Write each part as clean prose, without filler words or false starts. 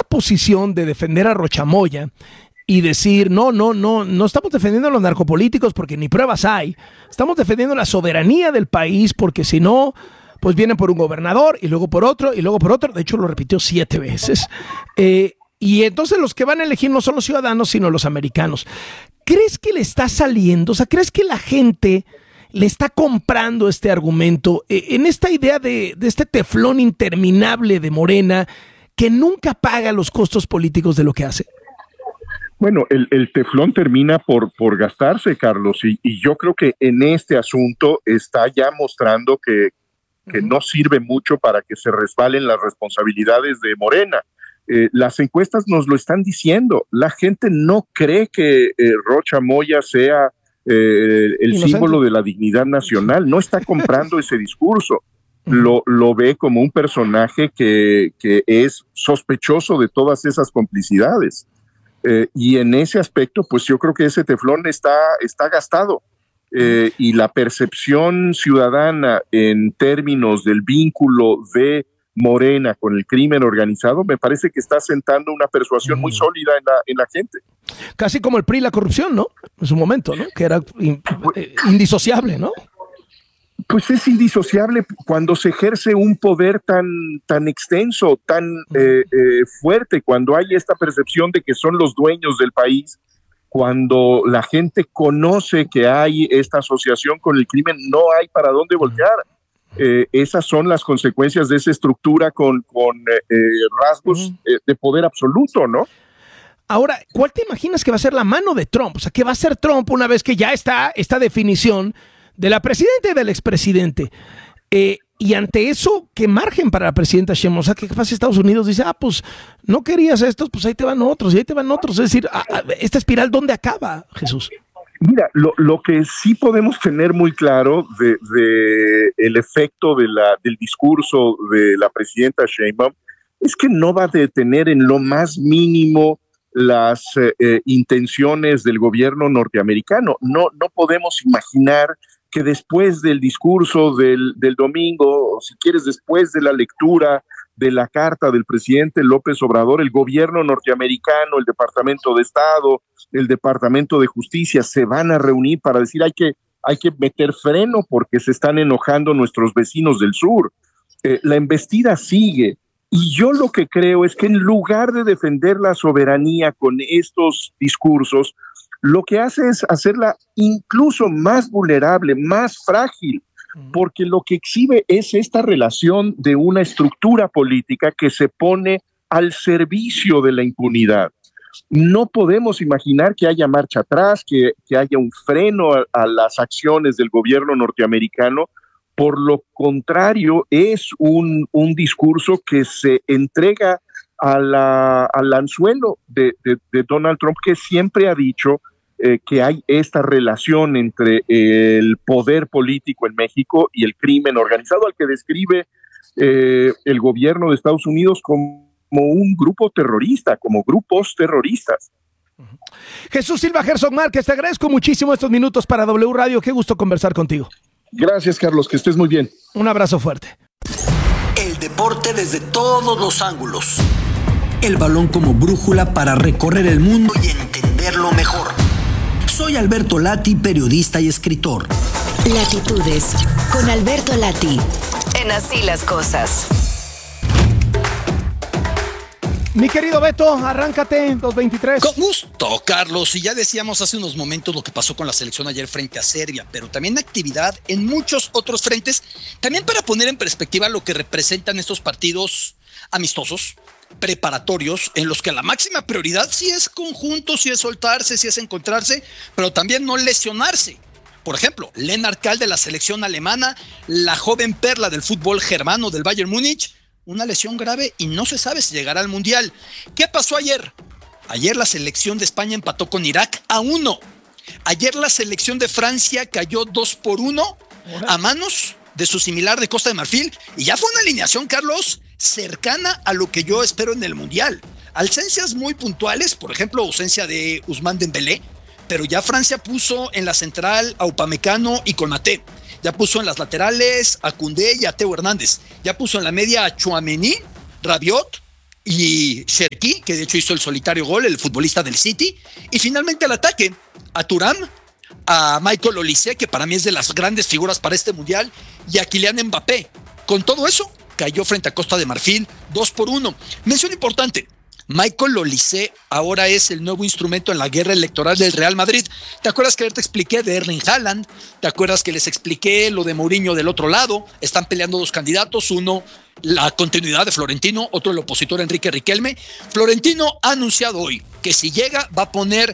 posición de defender a Rocha Moya y decir, no estamos defendiendo a los narcopolíticos porque ni pruebas hay, estamos defendiendo la soberanía del país porque si no, pues vienen por un gobernador y luego por otro y luego por otro, de hecho lo repitió 7 veces, y entonces los que van a elegir no son los ciudadanos sino los americanos. ¿Crees que le está saliendo? O sea, ¿crees que la gente le está comprando este argumento en esta idea de este teflón interminable de Morena que nunca paga los costos políticos de lo que hace? Bueno, el teflón termina por gastarse, Carlos, y yo creo que en este asunto está ya mostrando que no sirve mucho para que se resbalen las responsabilidades de Morena. Las encuestas nos lo están diciendo. La gente no cree que Rocha Moya sea el símbolo de la dignidad nacional. No está comprando ese discurso. Lo ve como un personaje que es sospechoso de todas esas complicidades. Y en ese aspecto, pues yo creo que ese teflón está gastado. Y la percepción ciudadana en términos del vínculo de Morena con el crimen organizado, me parece que está sentando una persuasión muy sólida en la gente. Casi como el PRI y la corrupción, ¿no? En su momento, ¿no? Que era indisociable, ¿no? Pues es indisociable cuando se ejerce un poder tan extenso, tan fuerte, cuando hay esta percepción de que son los dueños del país, cuando la gente conoce que hay esta asociación con el crimen, no hay para dónde voltear. Esas son las consecuencias de esa estructura con rasgos de poder absoluto, ¿no? Ahora, ¿cuál te imaginas que va a ser la mano de Trump? O sea, ¿qué va a hacer Trump una vez que ya está esta definición de la presidenta y del expresidente? Y ante eso, ¿qué margen para la presidenta Sheinbaum? O sea, ¿qué pasa? Estados Unidos dice, pues no querías estos, pues ahí te van otros, y ahí te van otros. Es decir, esta espiral, ¿dónde acaba, Jesús? Mira, lo que sí podemos tener muy claro de el efecto del discurso de la presidenta Sheinbaum es que no va a detener en lo más mínimo las intenciones del gobierno norteamericano. No podemos imaginar que después del discurso del domingo, o si quieres después de la lectura de la carta del presidente López Obrador, el gobierno norteamericano, el Departamento de Estado, el Departamento de Justicia se van a reunir para decir hay que meter freno porque se están enojando nuestros vecinos del sur. La embestida sigue. Y yo lo que creo es que en lugar de defender la soberanía con estos discursos, lo que hace es hacerla incluso más vulnerable, más frágil, porque lo que exhibe es esta relación de una estructura política que se pone al servicio de la impunidad. No podemos imaginar que haya marcha atrás, que haya un freno a las acciones del gobierno norteamericano. Por lo contrario, es un discurso que se entrega al anzuelo de Donald Trump, que siempre ha dicho que hay esta relación entre el poder político en México y el crimen organizado, al que describe el gobierno de Estados Unidos como un grupo terrorista, como grupos terroristas. Jesús Silva Herzog Márquez, te agradezco muchísimo estos minutos para W Radio. Qué gusto conversar contigo. Gracias, Carlos, que estés muy bien. Un abrazo fuerte. El deporte desde todos los ángulos. El balón como brújula para recorrer el mundo y entenderlo mejor. Soy Alberto Lati, periodista y escritor. Latitudes, con Alberto Lati. En Así las Cosas. Mi querido Beto, arráncate, 2:23. Con gusto, Carlos. Y ya decíamos hace unos momentos lo que pasó con la selección ayer frente a Serbia, pero también actividad en muchos otros frentes, también para poner en perspectiva lo que representan estos partidos amistosos, preparatorios, en los que la máxima prioridad sí es conjunto, sí es soltarse, sí es encontrarse, pero también no lesionarse. Por ejemplo, Lennart Kahl de la selección alemana, la joven perla del fútbol germano del Bayern Múnich, una lesión grave y no se sabe si llegará al Mundial. ¿Qué pasó ayer? Ayer la selección de España empató con Irak a 1. Ayer la selección de Francia cayó 2-1 a manos de su similar de Costa de Marfil. Y ya fue una alineación, Carlos, cercana a lo que yo espero en el Mundial. Ausencias muy puntuales, por ejemplo, ausencia de Ousmane Dembélé, pero ya Francia puso en la central a Upamecano y Konaté. Ya puso en las laterales a Koundé y a Teo Hernández. Ya puso en la media a Tchouaméni, Rabiot y Cherki, que de hecho hizo el solitario gol, el futbolista del City, y finalmente al ataque a Thuram, a Michael Olise, que para mí es de las grandes figuras para este mundial, y a Kylian Mbappé. Con todo eso, cayó frente a Costa de Marfil 2-1. Mención importante: Michael Olise ahora es el nuevo instrumento en la guerra electoral del Real Madrid. ¿Te acuerdas que ayer te expliqué de Erling Haaland? ¿Te acuerdas que les expliqué lo de Mourinho del otro lado? Están peleando dos candidatos, uno la continuidad de Florentino, otro el opositor Enrique Riquelme. Florentino ha anunciado hoy que si llega va a poner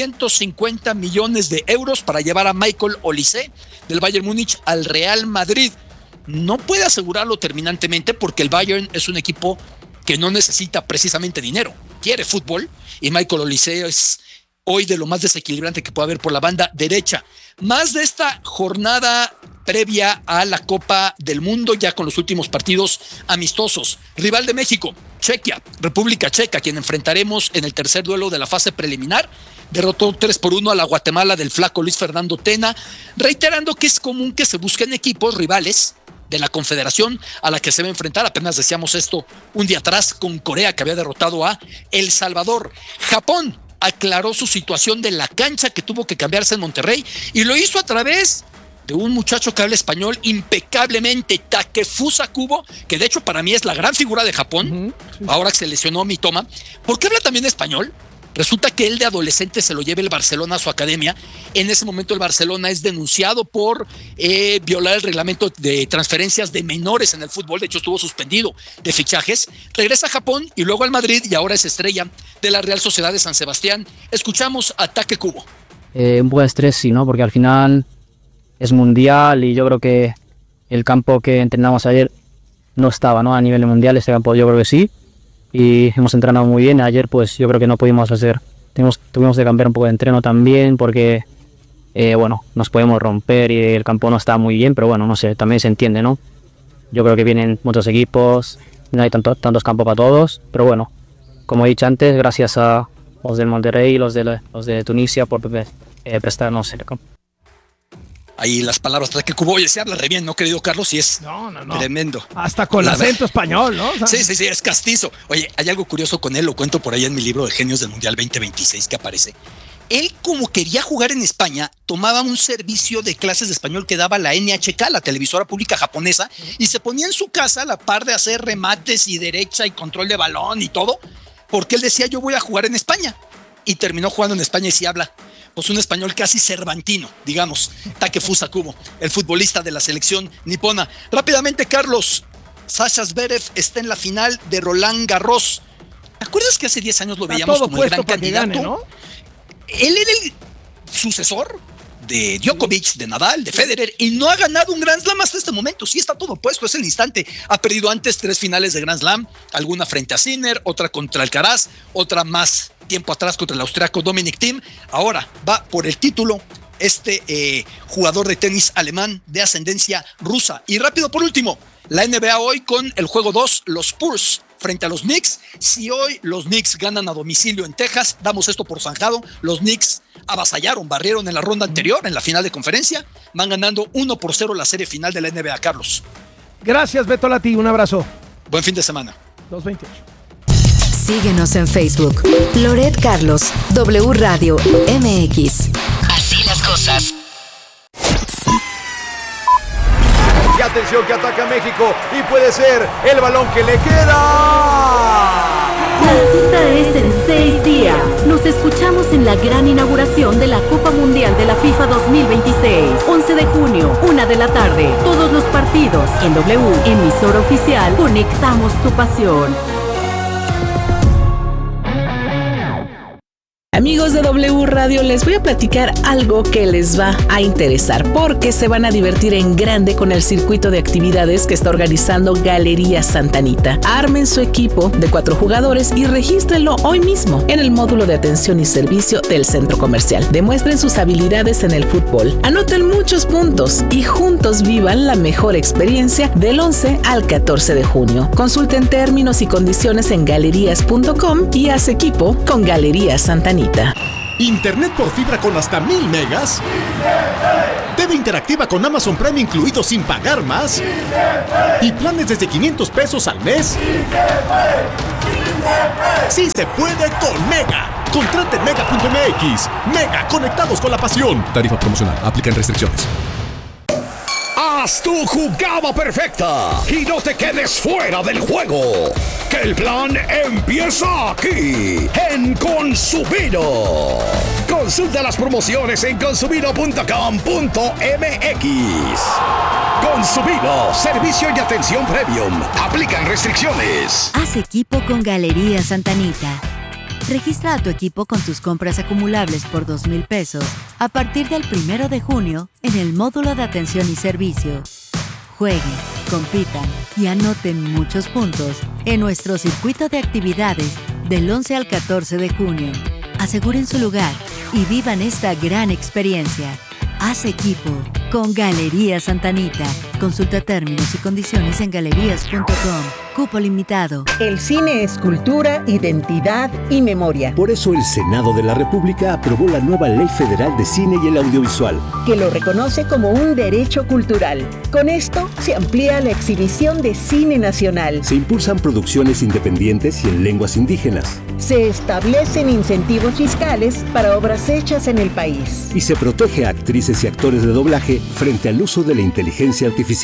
150 millones de euros para llevar a Michael Olise del Bayern Múnich al Real Madrid. No puede asegurarlo terminantemente porque el Bayern es un equipo que no necesita precisamente dinero, quiere fútbol, y Michael Olise es hoy de lo más desequilibrante que puede haber por la banda derecha. Más de esta jornada previa a la Copa del Mundo, ya con los últimos partidos amistosos. Rival de México, Chequia, República Checa, quien enfrentaremos en el tercer duelo de la fase preliminar. Derrotó 3-1 a la Guatemala del flaco Luis Fernando Tena, reiterando que es común que se busquen equipos rivales de la confederación a la que se va a enfrentar. Apenas decíamos esto un día atrás con Corea, que había derrotado a El Salvador. Japón aclaró su situación de la cancha que tuvo que cambiarse en Monterrey y lo hizo a través de un muchacho que habla español impecablemente, Takefusa Kubo, que de hecho para mí es la gran figura de Japón, ahora que se lesionó Mitoma. ¿Por qué habla también español? Resulta que él de adolescente se lo lleva el Barcelona a su academia. En ese momento el Barcelona es denunciado por violar el reglamento de transferencias de menores en el fútbol. De hecho estuvo suspendido de fichajes. Regresa a Japón y luego al Madrid y ahora es estrella de la Real Sociedad de San Sebastián. Escuchamos a Take Kubo. Un poco de estrés, sí, ¿no? Porque al final es mundial y yo creo que el campo que entrenamos ayer no estaba, ¿no? A nivel de mundial, este campo yo creo que sí. Y hemos entrenado muy bien. Ayer pues yo creo que no pudimos hacer, tuvimos que cambiar un poco de entreno también porque nos podemos romper y el campo no está muy bien, pero bueno, no sé, también se entiende, ¿no? Yo creo que vienen muchos equipos, no hay tantos campos para todos, pero bueno, como he dicho antes, gracias a los del Monterrey y los de Tunisia por prestarnos el campo. Ahí las palabras de que Kubo, oye, se habla re bien, ¿no, querido Carlos? Y es tremendo. Hasta con el acento español, ¿no? O sea, sí, es castizo. Oye, hay algo curioso con él, lo cuento por ahí en mi libro de Genios del Mundial 2026 que aparece. Él, como quería jugar en España, tomaba un servicio de clases de español que daba la NHK, la televisora pública japonesa, y se ponía en su casa a la par de hacer remates y derecha y control de balón y todo, porque él decía, yo voy a jugar en España. Y terminó jugando en España y sí habla pues un español casi cervantino, digamos, Takefusa Kubo, el futbolista de la selección nipona. Rápidamente, Carlos, Sasha Zverev está en la final de Roland Garros. ¿Te acuerdas que hace 10 años lo veíamos como el gran candidato? Gane, ¿no? Él era el sucesor de Djokovic, de Nadal, de Federer, y no ha ganado un Grand Slam hasta este momento. Sí está todo puesto, es el instante. Ha perdido antes 3 finales de Grand Slam, alguna frente a Sinner, otra contra Alcaraz, otra más tiempo atrás contra el austriaco Dominic Thiem. Ahora va por el título este jugador de tenis alemán de ascendencia rusa. Y rápido, por último, la NBA hoy con el juego 2, los Spurs frente a los Knicks. Si hoy los Knicks ganan a domicilio en Texas, damos esto por zanjado. Los Knicks avasallaron, barrieron en la ronda anterior, en la final de conferencia. Van ganando 1-0 la serie final de la NBA, Carlos. Gracias, Beto Lati, un abrazo. Buen fin de semana. 2:28. Síguenos en Facebook. Loret Carlos, W Radio MX. Así las cosas. Y atención que ataca México y puede ser el balón que le queda. La cita es en 6 días. Nos escuchamos en la gran inauguración de la Copa Mundial de la FIFA 2026. 11 de junio, 1 de la tarde. Todos los partidos en W, emisora oficial. Conectamos tu pasión. Amigos de W Radio, les voy a platicar algo que les va a interesar porque se van a divertir en grande con el circuito de actividades que está organizando Galerías Santa Anita. Armen su equipo de 4 jugadores y regístrenlo hoy mismo en el módulo de atención y servicio del centro comercial. Demuestren sus habilidades en el fútbol, anoten muchos puntos y juntos vivan la mejor experiencia del 11 al 14 de junio. Consulten términos y condiciones en galerías.com y haz equipo con Galerías Santa Anita. Internet por fibra con hasta 1000 megas. TV interactiva con Amazon Prime incluido sin pagar más. Y planes desde $500 al mes. Sí se puede con Mega. Contrate en Mega.mx. Mega, conectados con la pasión. Tarifa promocional. Aplican restricciones. Haz tu jugada perfecta y no te quedes fuera del juego. Que el plan empieza aquí, en Consumino. Consulta las promociones en consumino.com.mx. Consumino, servicio y atención premium. Aplican restricciones. Haz equipo con Galerías Santa Anita. Registra a tu equipo con tus compras acumulables por 2,000 pesos a partir del 1 de junio en el módulo de atención y servicio. Jueguen, compitan y anoten muchos puntos en nuestro circuito de actividades del 11 al 14 de junio. Aseguren su lugar y vivan esta gran experiencia. Haz equipo con Galerías Santa Anita. Consulta términos y condiciones en galerías.com. Cupo limitado. El cine es cultura, identidad y memoria. Por eso el Senado de la República aprobó la nueva Ley Federal de Cine y el Audiovisual, que lo reconoce como un derecho cultural. Con esto se amplía la exhibición de cine nacional. Se impulsan producciones independientes y en lenguas indígenas. Se establecen incentivos fiscales para obras hechas en el país. Y se protege a actrices y actores de doblaje frente al uso de la inteligencia artificial.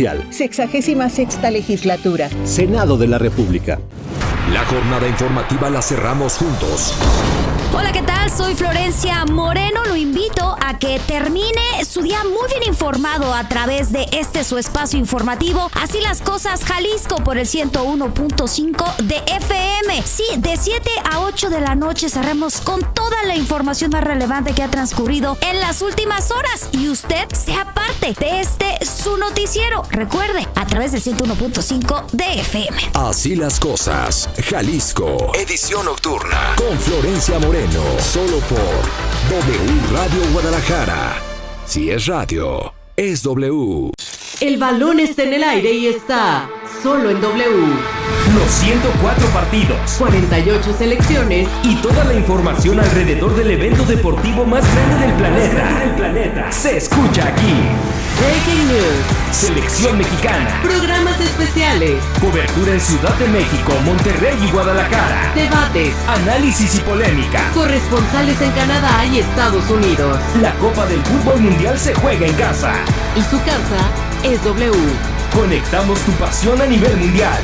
66ª legislatura. Senado de la República. La jornada informativa la cerramos juntos. Hola, ¿qué tal? Soy Florencia Moreno. Lo invito a que termine su día muy bien informado a través de su espacio informativo. Así las cosas, Jalisco, por el 101.5 de FM. Sí, de 7 a 8 de la noche cerremos con toda la información más relevante que ha transcurrido en las últimas horas. Y usted sea parte de su noticiero. Recuerde, a través del 101.5 de FM. Así las cosas, Jalisco. Edición nocturna. Con Florencia Moreno. Solo por W Radio Guadalajara. Si es radio, es W. El balón está en el aire y está solo en W. Los 104 partidos, 48 selecciones y toda la información alrededor del evento deportivo más grande del planeta. Se escucha aquí. Breaking News. Selección mexicana. Programas especiales. Cobertura en Ciudad de México, Monterrey y Guadalajara. Debates. Análisis y polémica. Corresponsales en Canadá y Estados Unidos. La Copa del Fútbol Mundial se juega en casa. Y su casa es W. Conectamos tu pasión a nivel mundial.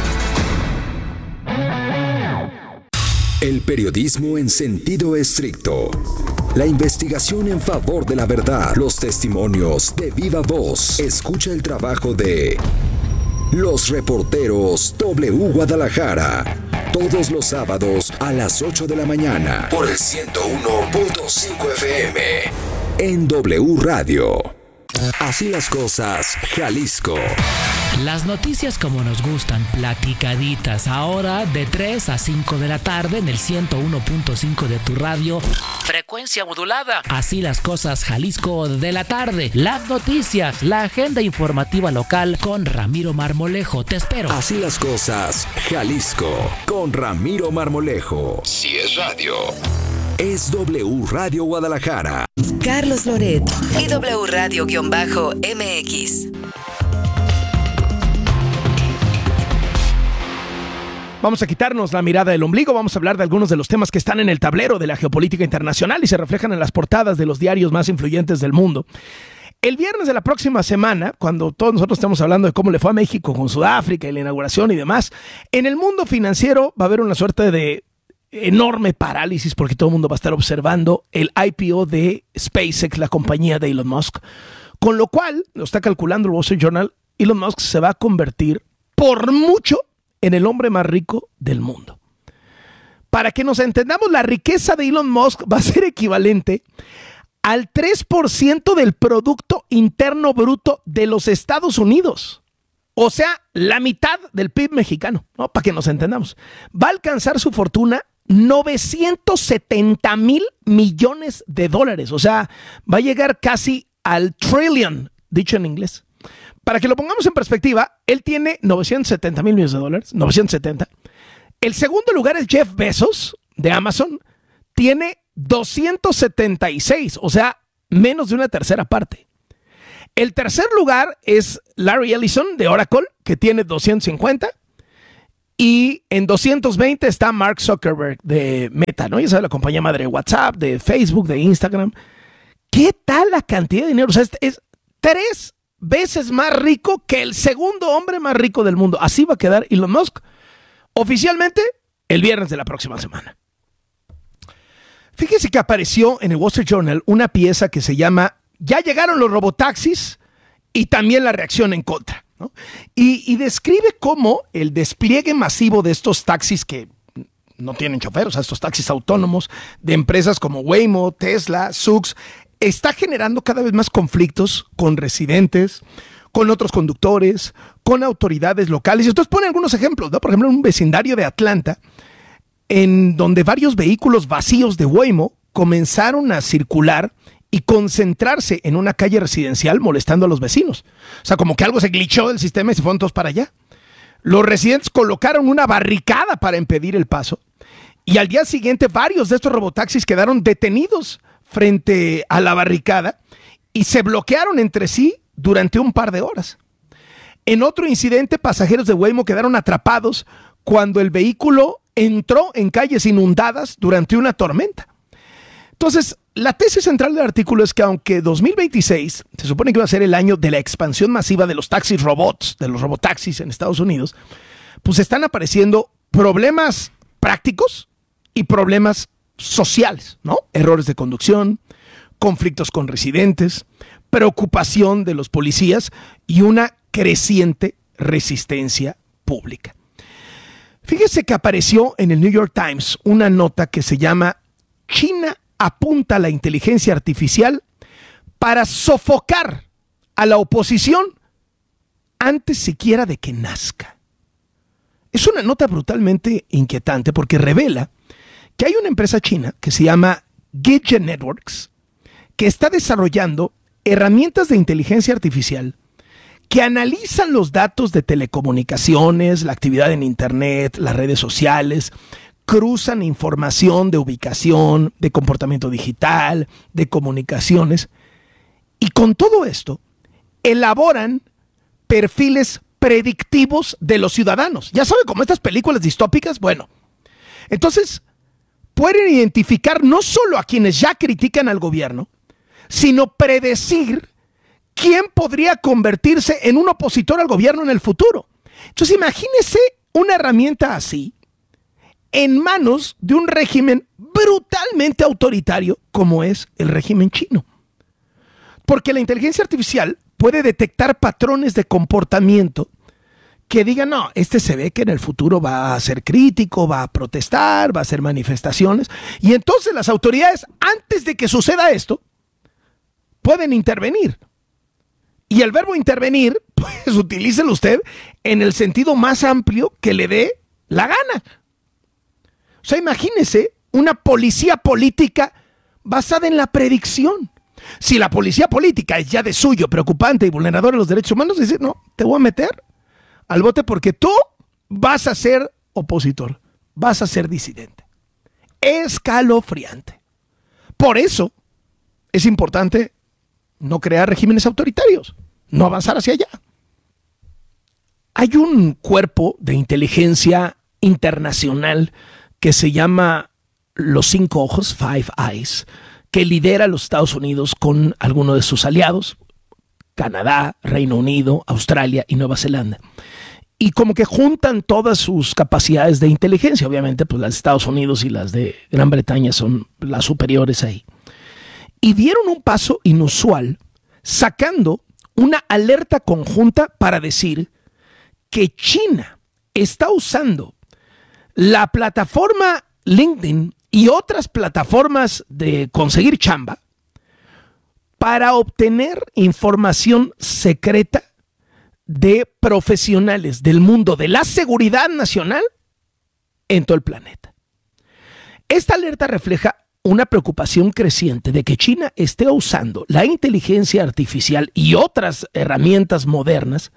El periodismo en sentido estricto. La investigación en favor de la verdad. Los testimonios de viva voz. Escucha el trabajo de los reporteros W Guadalajara. Todos los sábados a las 8 de la mañana. Por el 101.5 FM. En W Radio. Así las cosas, Jalisco. Las noticias como nos gustan, platicaditas, ahora de 3 a 5 de la tarde en el 101.5 de tu radio. Frecuencia modulada. Así las cosas, Jalisco de la tarde. Las noticias, la agenda informativa local con Ramiro Marmolejo. Te espero. Así las cosas, Jalisco, con Ramiro Marmolejo. Si es radio, es W Radio Guadalajara. Carlos Loret y W Radio-MX. Vamos a quitarnos la mirada del ombligo, vamos a hablar de algunos de los temas que están en el tablero de la geopolítica internacional y se reflejan en las portadas de los diarios más influyentes del mundo. El viernes de la próxima semana, cuando todos nosotros estamos hablando de cómo le fue a México con Sudáfrica y la inauguración y demás, en el mundo financiero va a haber una suerte de enorme parálisis porque todo el mundo va a estar observando el IPO de SpaceX, la compañía de Elon Musk, con lo cual, lo está calculando el Wall Street Journal, Elon Musk se va a convertir por mucho en el hombre más rico del mundo. Para que nos entendamos, la riqueza de Elon Musk va a ser equivalente al 3% del Producto Interno Bruto de los Estados Unidos. O sea, la mitad del PIB mexicano, ¿no? Para que nos entendamos. Va a alcanzar su fortuna 970 mil millones de dólares. O sea, va a llegar casi al trillion, dicho en inglés. Para que lo pongamos en perspectiva, él tiene 970 mil millones de dólares, 970. El segundo lugar es Jeff Bezos, de Amazon, tiene 276, o sea, menos de una tercera parte. El tercer lugar es Larry Ellison, de Oracle, que tiene 250. Y en 220 está Mark Zuckerberg de Meta, ¿no? Ya sabe, la compañía madre de WhatsApp, de Facebook, de Instagram. ¿Qué tal la cantidad de dinero? O sea, es 3 veces más rico que el segundo hombre más rico del mundo. Así va a quedar Elon Musk oficialmente el viernes de la próxima semana. Fíjese que apareció en el Wall Street Journal una pieza que se llama "Ya llegaron los robotaxis y también la reacción en contra", ¿no? Y describe cómo el despliegue masivo de estos taxis que no tienen chofer, o sea, estos taxis autónomos de empresas como Waymo, Tesla, Zoox, está generando cada vez más conflictos con residentes, con otros conductores, con autoridades locales. Y entonces pone algunos ejemplos, ¿no? Por ejemplo, en un vecindario de Atlanta, en donde varios vehículos vacíos de Waymo comenzaron a circular y concentrarse en una calle residencial molestando a los vecinos. O sea, como que algo se glitchó del sistema y se fueron todos para allá. Los residentes colocaron una barricada para impedir el paso y al día siguiente varios de estos robotaxis quedaron detenidos frente a la barricada y se bloquearon entre sí durante un par de horas. En otro incidente, pasajeros de Waymo quedaron atrapados cuando el vehículo entró en calles inundadas durante una tormenta. Entonces, la tesis central del artículo es que aunque 2026 se supone que va a ser el año de la expansión masiva de los taxis robots, de los robotaxis en Estados Unidos, pues están apareciendo problemas prácticos y problemas sociales, ¿no? Errores de conducción, conflictos con residentes, preocupación de los policías y una creciente resistencia pública. Fíjese que apareció en el New York Times una nota que se llama "China apunta a la inteligencia artificial para sofocar a la oposición antes siquiera de que nazca". Es una nota brutalmente inquietante porque revela que hay una empresa china que se llama Gidget Networks que está desarrollando herramientas de inteligencia artificial que analizan los datos de telecomunicaciones, la actividad en Internet, las redes sociales, cruzan información de ubicación, de comportamiento digital, de comunicaciones, y con todo esto elaboran perfiles predictivos de los ciudadanos. Ya saben, como estas películas distópicas, bueno, entonces pueden identificar no solo a quienes ya critican al gobierno, sino predecir quién podría convertirse en un opositor al gobierno en el futuro. Entonces imagínese una herramienta así en manos de un régimen brutalmente autoritario como es el régimen chino. Porque la inteligencia artificial puede detectar patrones de comportamiento que digan, no, este se ve que en el futuro va a ser crítico, va a protestar, va a hacer manifestaciones. Y entonces las autoridades, antes de que suceda esto, pueden intervenir. Y el verbo intervenir, pues utilícelo usted en el sentido más amplio que le dé la gana. O sea, imagínese una policía política basada en la predicción. Si la policía política es ya de suyo preocupante y vulneradora de los derechos humanos, dice, no, te voy a meter al bote porque tú vas a ser opositor, vas a ser disidente. Escalofriante. Por eso es importante no crear regímenes autoritarios, no avanzar hacia allá. Hay un cuerpo de inteligencia internacional que se llama los 5 ojos, Five Eyes, que lidera a los Estados Unidos con algunos de sus aliados, Canadá, Reino Unido, Australia y Nueva Zelanda. Y como que juntan todas sus capacidades de inteligencia. Obviamente, pues las de Estados Unidos y las de Gran Bretaña son las superiores ahí. Y dieron un paso inusual, sacando una alerta conjunta para decir que China está usando la plataforma LinkedIn y otras plataformas de conseguir chamba para obtener información secreta de profesionales del mundo de la seguridad nacional en todo el planeta. Esta alerta refleja una preocupación creciente de que China esté usando la inteligencia artificial y otras herramientas modernas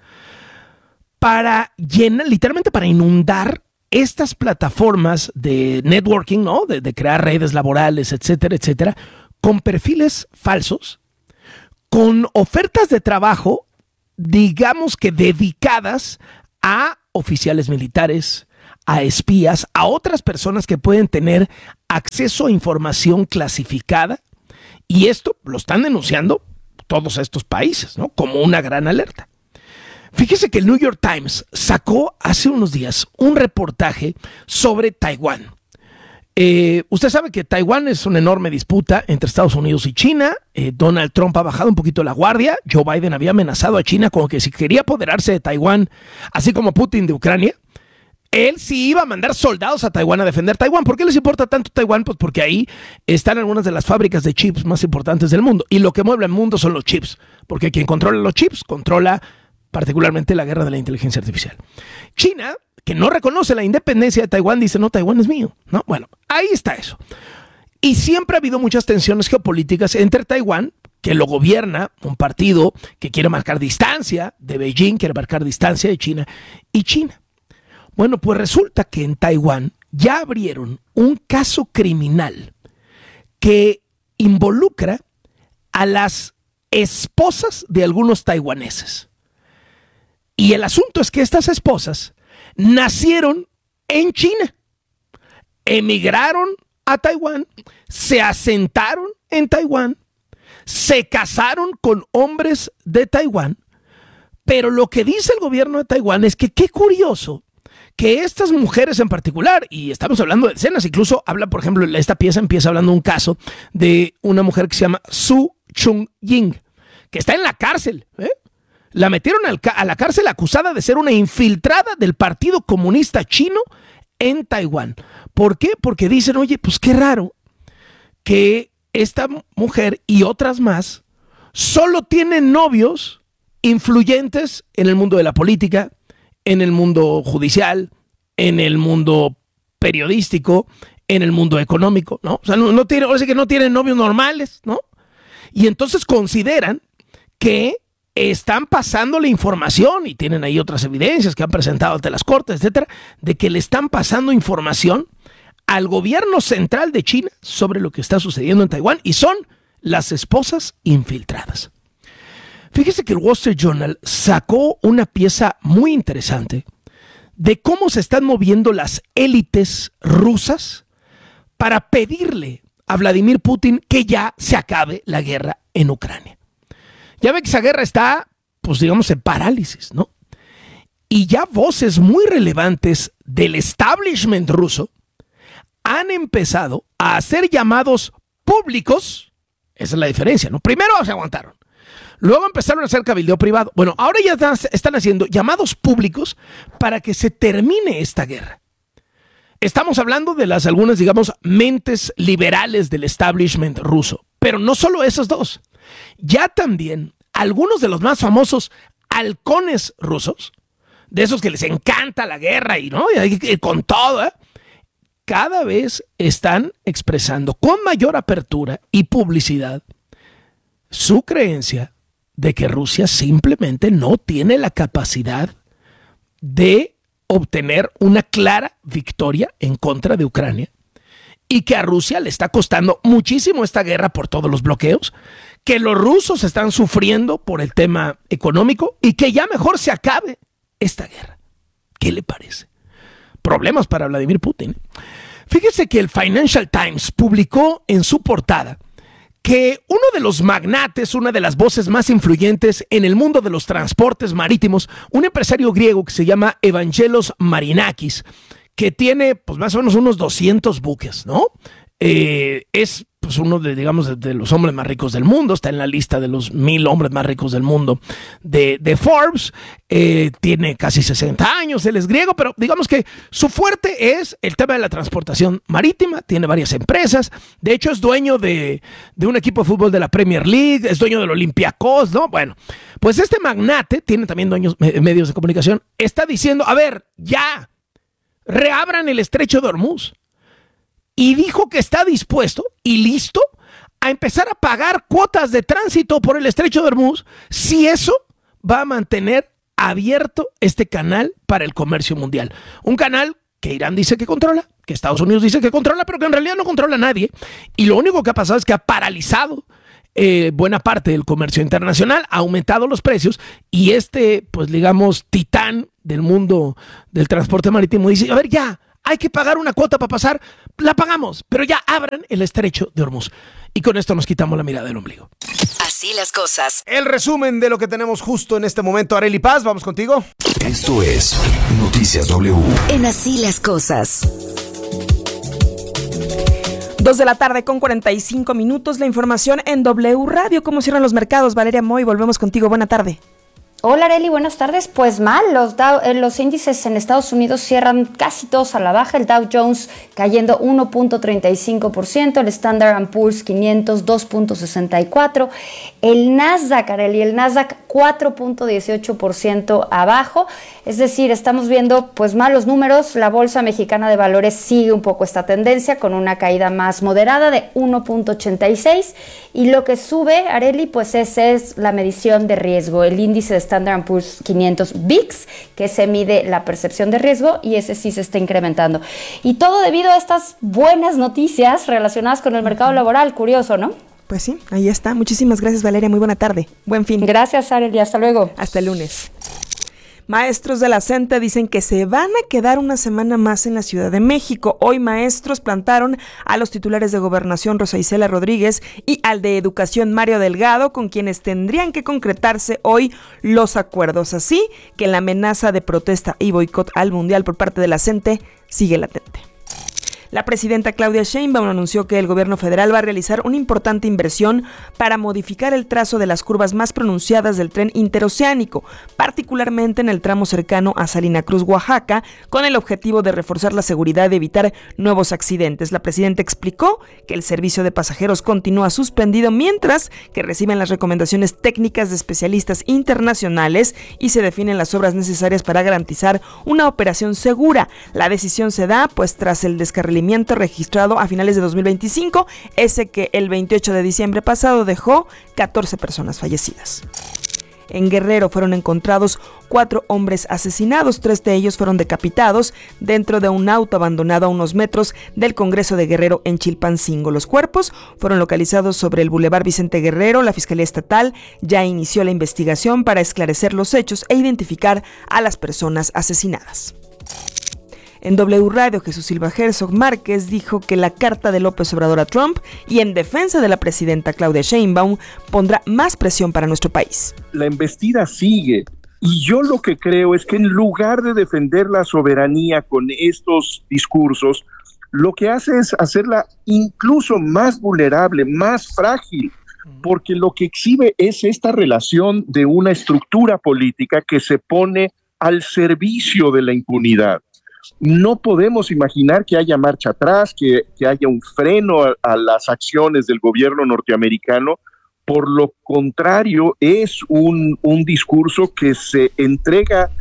para llenar, literalmente para inundar estas plataformas de networking, ¿no? De crear redes laborales, etcétera, etcétera, con perfiles falsos, con ofertas de trabajo, digamos que dedicadas a oficiales militares, a espías, a otras personas que pueden tener acceso a información clasificada, y esto lo están denunciando todos estos países, ¿no? Como una gran alerta. Fíjese que el New York Times sacó hace unos días un reportaje sobre Taiwán. Usted sabe que Taiwán es una enorme disputa entre Estados Unidos y China. Donald Trump ha bajado un poquito la guardia. Joe Biden había amenazado a China como que si quería apoderarse de Taiwán, así como Putin de Ucrania, él sí iba a mandar soldados a Taiwán a defender Taiwán. ¿Por qué les importa tanto Taiwán? Pues porque ahí están algunas de las fábricas de chips más importantes del mundo. Y lo que mueve el mundo son los chips. Porque quien controla los chips controla particularmente la guerra de la inteligencia artificial. China, que no reconoce la independencia de Taiwán, dice, no, Taiwán es mío, ¿no? Bueno, ahí está eso. Y siempre ha habido muchas tensiones geopolíticas entre Taiwán, que lo gobierna un partido que quiere marcar distancia de Beijing, quiere marcar distancia de China, y China. Bueno, pues resulta que en Taiwán ya abrieron un caso criminal que involucra a las esposas de algunos taiwaneses. Y el asunto es que estas esposas nacieron en China, emigraron a Taiwán, se asentaron en Taiwán, se casaron con hombres de Taiwán, pero lo que dice el gobierno de Taiwán es que qué curioso que estas mujeres en particular, y estamos hablando de decenas, incluso habla, por ejemplo, esta pieza empieza hablando de un caso de una mujer que se llama Su Chung-ying, que está en la cárcel, La metieron a la cárcel acusada de ser una infiltrada del Partido Comunista Chino en Taiwán. ¿Por qué? Porque dicen, oye, pues qué raro que esta mujer y otras más solo tienen novios influyentes en el mundo de la política, en el mundo judicial, en el mundo periodístico, en el mundo económico, ¿no? O sea, no tienen novios normales, ¿no? Y entonces consideran que están pasando la información, y tienen ahí otras evidencias que han presentado ante las cortes, etcétera, de que le están pasando información al gobierno central de China sobre lo que está sucediendo en Taiwán, y son las esposas infiltradas. Fíjese que el Wall Street Journal sacó una pieza muy interesante de cómo se están moviendo las élites rusas para pedirle a Vladimir Putin que ya se acabe la guerra en Ucrania. Ya ve que esa guerra está, pues digamos, en parálisis, ¿no? Y ya voces muy relevantes del establishment ruso han empezado a hacer llamados públicos. Esa es la diferencia, ¿no? Primero se aguantaron. Luego empezaron a hacer cabildeo privado. Bueno, ahora ya están haciendo llamados públicos para que se termine esta guerra. Estamos hablando de algunas, digamos, mentes liberales del establishment ruso. Pero no solo esos dos. Ya también algunos de los más famosos halcones rusos, de esos que les encanta la guerra y, ¿no? Y con todo, cada vez están expresando con mayor apertura y publicidad su creencia de que Rusia simplemente no tiene la capacidad de obtener una clara victoria en contra de Ucrania, y que a Rusia le está costando muchísimo esta guerra por todos los bloqueos, que los rusos están sufriendo por el tema económico y que ya mejor se acabe esta guerra. ¿Qué le parece? Problemas para Vladimir Putin. Fíjese que el Financial Times publicó en su portada que uno de los magnates, una de las voces más influyentes en el mundo de los transportes marítimos, un empresario griego que se llama Evangelos Marinakis, que tiene pues más o menos unos 200 buques, ¿no? Es pues uno de, digamos, de los hombres más ricos del mundo, está en la lista de los 1000 hombres más ricos del mundo de Forbes, tiene casi 60 años, él es griego, pero digamos que su fuerte es el tema de la transportación marítima, tiene varias empresas, de hecho es dueño de un equipo de fútbol de la Premier League, es dueño del Olympiacos, ¿no? Bueno, pues este magnate, tiene también medios de comunicación, está diciendo, a ver, ya, reabran el estrecho de Hormuz. Y dijo que está dispuesto y listo a empezar a pagar cuotas de tránsito por el estrecho de Hormuz si eso va a mantener abierto este canal para el comercio mundial. Un canal que Irán dice que controla, que Estados Unidos dice que controla, pero que en realidad no controla a nadie. Y lo único que ha pasado es que ha paralizado buena parte del comercio internacional, ha aumentado los precios, y pues digamos, titán del mundo del transporte marítimo dice, a ver, ya, hay que pagar una cuota para pasar, la pagamos, pero ya abran el estrecho de Hormuz. Y con esto nos quitamos la mirada del ombligo. Así las cosas. El resumen de lo que tenemos justo en este momento. Arely Paz, vamos contigo. Esto es Noticias W. En Así las cosas. 2:45 p.m. La información en W Radio. ¿Cómo cierran los mercados? Valeria Moy, volvemos contigo. Buena tarde. Hola Arely, buenas tardes. Pues mal, los índices en Estados Unidos cierran casi todos a la baja. El Dow Jones cayendo 1.35%, el Standard & Poor's 500 2.64%, el Nasdaq, Arely, el Nasdaq 4.18% abajo. Es decir, estamos viendo pues malos números. La Bolsa Mexicana de Valores sigue un poco esta tendencia con una caída más moderada de 1.86%, y lo que sube, Arely, pues esa es la medición de riesgo, el índice de Standard & Poor's 500 VIX, que se mide la percepción de riesgo, y ese sí se está incrementando. Y todo debido a estas buenas noticias relacionadas con el mercado laboral. Curioso, ¿no? Pues sí, ahí está. Muchísimas gracias, Valeria. Muy buena tarde. Buen fin. Gracias, Arely. Hasta luego. Hasta el lunes. Maestros de la CENTE dicen que se van a quedar una semana más en la Ciudad de México. Hoy maestros plantaron a los titulares de Gobernación Rosa Isela Rodríguez y al de Educación Mario Delgado, con quienes tendrían que concretarse hoy los acuerdos. Así que la amenaza de protesta y boicot al Mundial por parte de la CENTE sigue latente. La presidenta Claudia Sheinbaum anunció que el gobierno federal va a realizar una importante inversión para modificar el trazo de las curvas más pronunciadas del tren interoceánico, particularmente en el tramo cercano a Salina Cruz, Oaxaca, con el objetivo de reforzar la seguridad y evitar nuevos accidentes. La presidenta explicó que el servicio de pasajeros continúa suspendido mientras que reciben las recomendaciones técnicas de especialistas internacionales y se definen las obras necesarias para garantizar una operación segura. La decisión se da pues tras el descarrilamiento registrado a finales de 2025, ese que el 28 de diciembre pasado dejó 14 personas fallecidas. En Guerrero fueron encontrados 4 hombres asesinados, 3 de ellos fueron decapitados dentro de un auto abandonado a unos metros del Congreso de Guerrero en Chilpancingo. Los cuerpos fueron localizados sobre el Boulevard Vicente Guerrero. La Fiscalía Estatal ya inició la investigación para esclarecer los hechos e identificar a las personas asesinadas. En W Radio, Jesús Silva Herzog Márquez dijo que la carta de López Obrador a Trump y en defensa de la presidenta Claudia Sheinbaum pondrá más presión para nuestro país. La embestida sigue, y yo lo que creo es que en lugar de defender la soberanía con estos discursos, lo que hace es hacerla incluso más vulnerable, más frágil, porque lo que exhibe es esta relación de una estructura política que se pone al servicio de la impunidad. No podemos imaginar que haya marcha atrás, que haya un freno a las acciones del gobierno norteamericano. Por lo contrario, es un discurso que se entrega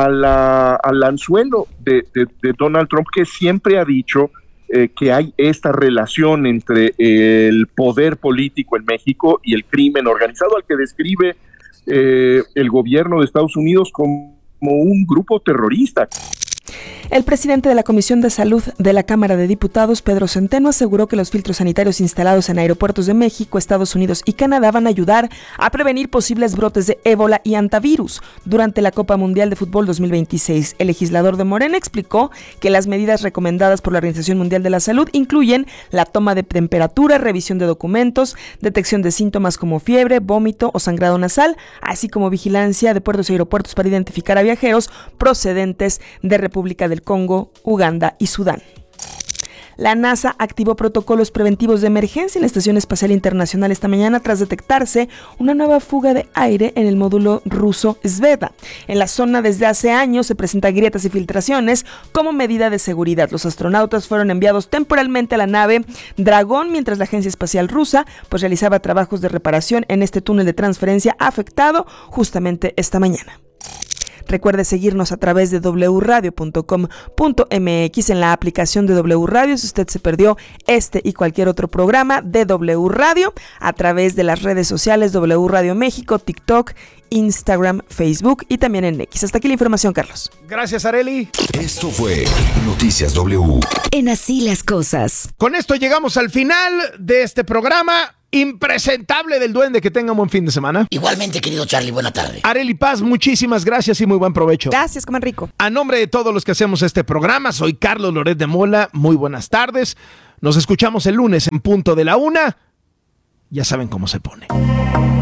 al anzuelo de Donald Trump, que siempre ha dicho que hay esta relación entre el poder político en México y el crimen organizado, al que describe el gobierno de Estados Unidos como un grupo terrorista. El presidente de la Comisión de Salud de la Cámara de Diputados, Pedro Centeno, aseguró que los filtros sanitarios instalados en aeropuertos de México, Estados Unidos y Canadá van a ayudar a prevenir posibles brotes de ébola y hantavirus durante la Copa Mundial de Fútbol 2026. El legislador de Morena explicó que las medidas recomendadas por la Organización Mundial de la Salud incluyen la toma de temperatura, revisión de documentos, detección de síntomas como fiebre, vómito o sangrado nasal, así como vigilancia de puertos y aeropuertos para identificar a viajeros procedentes de República del Congo, Uganda y Sudán. La NASA activó protocolos preventivos de emergencia en la Estación Espacial Internacional esta mañana tras detectarse una nueva fuga de aire en el módulo ruso Zvezda. En la zona desde hace años se presentan grietas y filtraciones como medida de seguridad. Los astronautas fueron enviados temporalmente a la nave Dragón mientras la Agencia Espacial Rusa realizaba trabajos de reparación en este túnel de transferencia afectado justamente esta mañana. Recuerde seguirnos a través de wradio.com.mx en la aplicación de W Radio si usted se perdió este y cualquier otro programa de W Radio, a través de las redes sociales W Radio México, TikTok, Instagram, Facebook y también en X. Hasta aquí la información, Carlos. Gracias, Arely. Esto fue Noticias W. En Así las cosas. Con esto llegamos al final de este programa. impresentable del Duende, que tenga un buen fin de semana. Igualmente, querido Charlie, buena tarde. Arely Paz, muchísimas gracias y muy buen provecho. Gracias, coman rico. A nombre de todos los que hacemos este programa, soy Carlos Loret de Mola, muy buenas tardes. Nos escuchamos el lunes en punto de la 1. Ya saben cómo se pone.